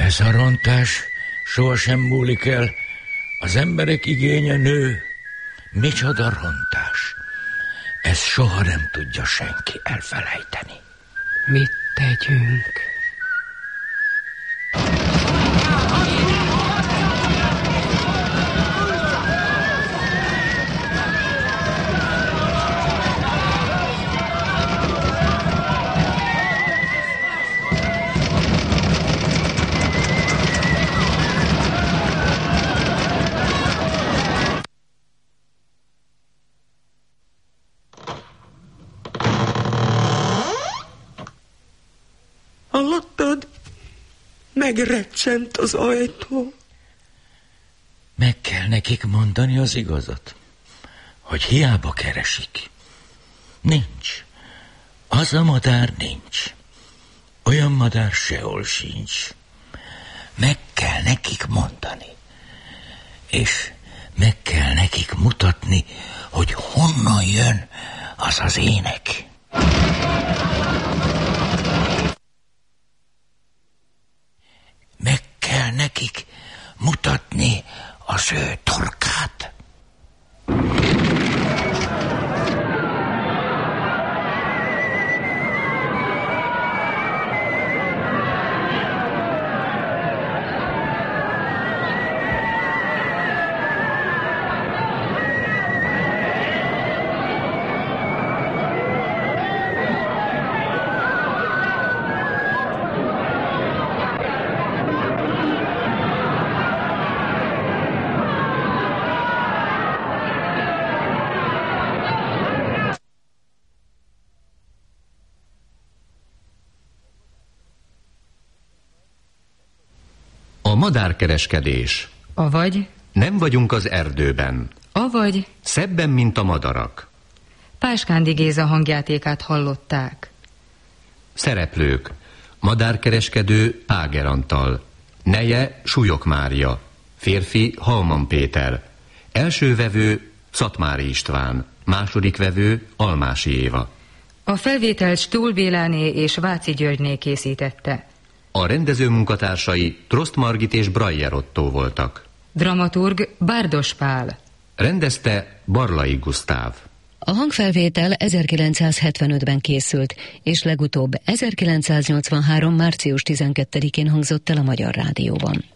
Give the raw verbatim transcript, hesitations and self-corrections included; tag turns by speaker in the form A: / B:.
A: Ez a rontás sohasem múlik el. Az emberek igénye nő. Micsoda rontás. Ez soha nem tudja senki elfelejteni.
B: Mit tegyünk?
C: Hallottad? Megrecsent az ajtó.
A: Meg kell nekik mondani az igazat, hogy hiába keresik. Nincs. Az a madár nincs. Olyan madár sehol sincs. Meg kell nekik mondani. És meg kell nekik mutatni, hogy honnan jön az az ének. Meg kell nekik mutatni az ő torkát.
D: A madárkereskedés.
B: Avagy?
D: Nem vagyunk az erdőben.
B: Avagy?
D: Szebben, mint a madarak.
B: Páskándi Géza hangjátékát hallották.
D: Szereplők. Madárkereskedő Áger Antal. Neje Súlyog Mária. Férfi Halman Péter. Első vevő Szatmári István. Második vevő Almási Éva.
B: A felvételt Stúl Béláné és Váci Györgyné készítette.
D: A rendező munkatársai Trost Margit és Breyer Otto voltak.
B: Dramaturg Bárdos Pál.
D: Rendezte Barlai Gusztáv.
E: A hangfelvétel ezerkilencszázhetvenötben készült, és legutóbb ezerkilencszáznyolcvanhárom. március tizenkettedikén hangzott el a Magyar Rádióban.